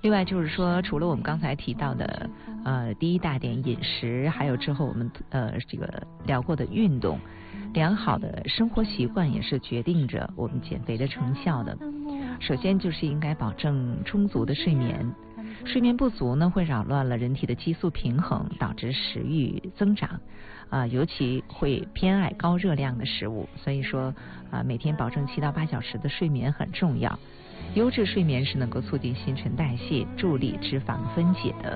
另外就是说，除了我们刚才提到的第一大点饮食，还有之后我们这个聊过的运动，良好的生活习惯也是决定着我们减肥的成效的。首先就是应该保证充足的睡眠，睡眠不足呢会扰乱了人体的激素平衡，导致食欲增长，尤其会偏爱高热量的食物。所以说每天保证7到8小时的睡眠很重要。优质睡眠是能够促进新陈代谢，助力脂肪分解的。